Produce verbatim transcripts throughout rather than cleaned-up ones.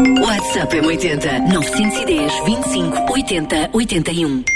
WhatsApp M oitenta, novecentos e dez, vinte e cinco, oitenta, oitenta e um.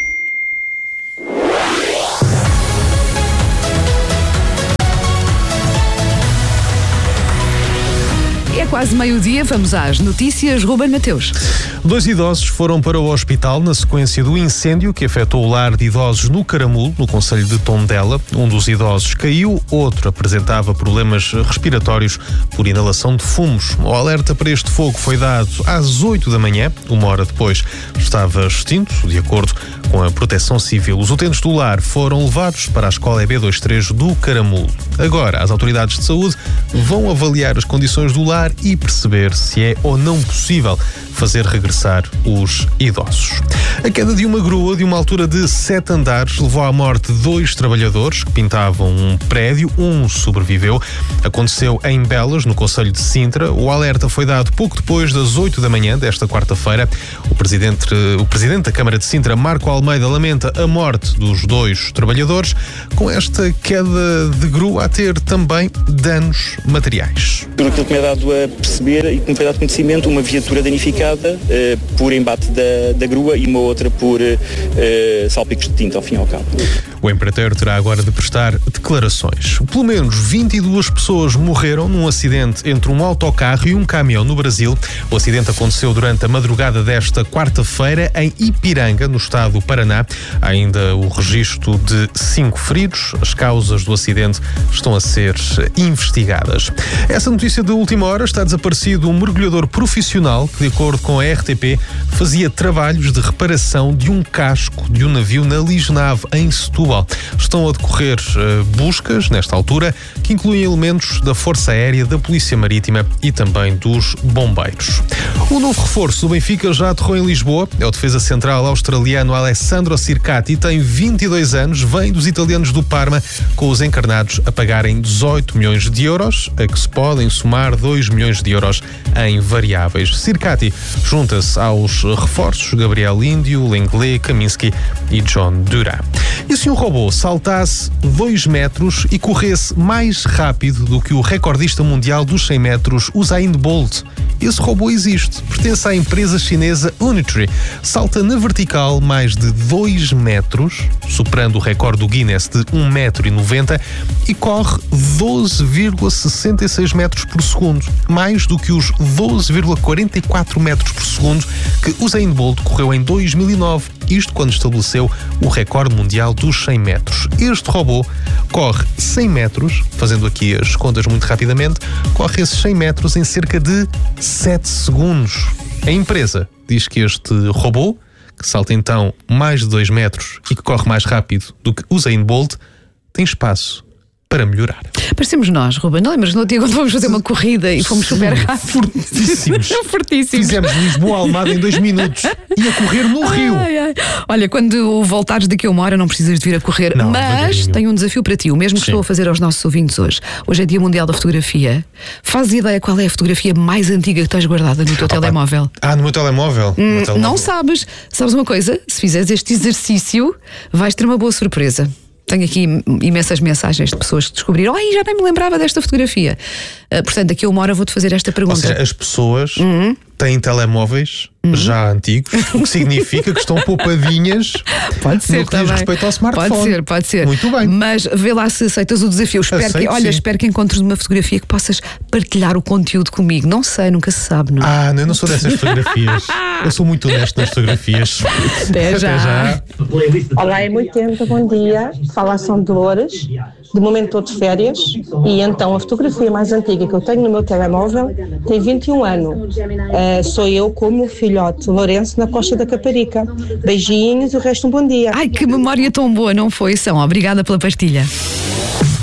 É quase meio-dia, vamos às notícias. Ruben Mateus. Dois idosos foram para o hospital na sequência do incêndio que afetou o lar de idosos no Caramulo, no concelho de Tondela. Um dos idosos caiu, outro apresentava problemas respiratórios por inalação de fumos. O alerta para este fogo foi dado às oito da manhã, uma hora depois estava extinto, de acordo com a Proteção Civil. Os utentes do lar foram levados para a escola E B vinte e três do Caramulo. Agora, as autoridades de saúde vão avaliar as condições do lar e perceber se é ou não possível fazer regressar os idosos. A queda de uma grua de uma altura de sete andares levou à morte de dois trabalhadores que pintavam um prédio. Um sobreviveu. Aconteceu em Belas, no concelho de Sintra. O alerta foi dado pouco depois das oito da manhã desta quarta-feira. O presidente, o presidente da Câmara de Sintra, Marco Almeida, lamenta a morte dos dois trabalhadores. Com esta queda de grua a ter também danos materiais. Por aquilo que me é dado a perceber e que me foi dado conhecimento, uma viatura danificada uh, por embate da, da grua e uma outra por uh, salpicos de tinta, ao fim e ao cabo. O empreiteiro terá agora de prestar declarações. Pelo menos vinte e duas pessoas morreram num acidente entre um autocarro e um caminhão no Brasil. O acidente aconteceu durante a madrugada desta quarta-feira em Ipiranga, no estado do Paraná. Há ainda o registro de cinco feridos. As causas do acidente estão a ser investigadas. Essa notícia da última hora: está desaparecido um mergulhador profissional que, de acordo com a R T P, fazia trabalhos de reparação de um casco de um navio na Lisnave, em Setúbal. Estão a decorrer uh, buscas, nesta altura, que incluem elementos da Força Aérea, da Polícia Marítima e também dos bombeiros. O novo reforço do Benfica já aterrou em Lisboa. É o defesa central australiano Alessandro Circati, tem vinte e dois anos, vem dos italianos do Parma, com os encarnados a pagarem dezoito milhões de euros, a que se podem somar dois milhões de euros em variáveis. Circati junta-se aos reforços Gabriel Índio, Lenglet, Kaminski e John Duran. E se um robô saltasse dois metros e corresse mais rápido do que o recordista mundial dos cem metros, Usain Bolt? Esse robô existe, pertence à empresa chinesa Unitree. Salta na vertical mais de dois metros, superando o recorde do Guinness de um metro e noventa, e corre doze vírgula sessenta e seis metros por segundo, mais do que os doze vírgula quarenta e quatro metros por segundo que Usain Bolt correu em dois mil e nove, isto quando estabeleceu o recorde mundial dos cem metros. Este robô corre cem metros, fazendo aqui as contas muito rapidamente, corre esses cem metros em cerca de sete segundos. A empresa diz que este robô, que salta então mais de dois metros e que corre mais rápido do que Usain Bolt, tem espaço para melhorar. Parecemos nós, Ruben. Não lembras no dia quando fomos fazer uma corrida e fomos super rápidos? Fortíssimos. Fortíssimos. Fizemos Lisboa-Almada em dois minutos e a correr no Rio. Ai, ai. Olha, quando voltares daqui a uma hora não precisas de vir a correr, não, mas tenho um desafio para ti, o mesmo que Sim. estou a fazer aos nossos ouvintes hoje. Hoje é Dia Mundial da Fotografia. Fazes ideia qual é a fotografia mais antiga que tens guardada no teu ah, telemóvel? Ah, no meu telemóvel? Hum, no meu telemóvel. Não sabes. Sabes uma coisa? Se fizeres este exercício, vais ter uma boa surpresa. Tenho aqui imensas mensagens de pessoas que descobriram: ai, já nem me lembrava desta fotografia. Uh, portanto, daqui a uma hora vou-te fazer esta pergunta. Ou seja, as pessoas uhum. têm telemóveis uhum. já antigos, o que significa que estão poupadinhas pode ser, no que diz respeito ao smartphone. Pode ser, pode ser. Muito bem. Mas vê lá se aceitas o desafio. Espero Aceito, que, olha, sim. espero que encontres uma fotografia que possas partilhar o conteúdo comigo. Não sei, nunca se sabe, não é? Ah, não, eu não sou dessas fotografias. Eu sou muito honesto nas fotografias. Até já. Até já. Olá, é oitenta, bom dia. Fala a São Dolores. De momento estou de férias e então a fotografia mais antiga que eu tenho no meu telemóvel tem vinte e um anos. Uh, sou eu com o meu filhote Lourenço na Costa da Caparica. Beijinhos e o resto um bom dia. Ai, que memória tão boa, não foi, São? Obrigada pela partilha.